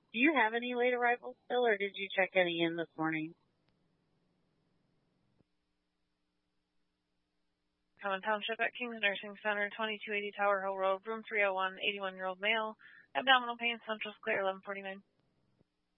Do you have any late arrivals still, or did you check any in this morning? Common Township at King's Nursing Center, 2280 Tower Hill Road, room 301, 81-year-old male, abdominal pain, central clear, 11:49.